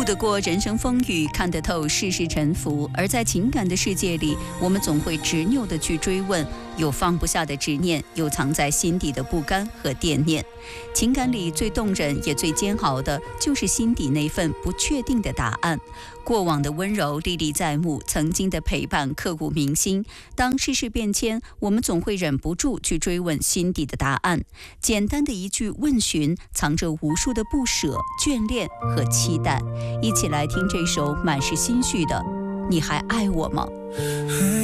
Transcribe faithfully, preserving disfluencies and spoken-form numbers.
得过人生风雨，看得透世事沉浮，而在情感的世界里，我们总会执拗地去追问，有放不下的执念，有藏在心底的不甘和惦念。情感里最动人也最煎熬的，就是心底那份不确定的答案。过往的温柔历历在目，曾经的陪伴刻骨铭心。当世事变迁，我们总会忍不住去追问心底的答案。简单的一句问询，藏着无数的不舍、眷恋和期待。一起来听这首满是心绪的《你还爱我吗》。